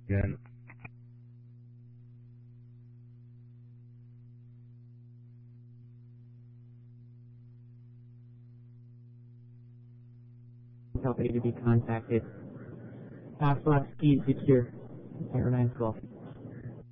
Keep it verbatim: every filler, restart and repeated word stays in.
Again. Help A to be contacted. Fox Left Ski Secure. Airline School.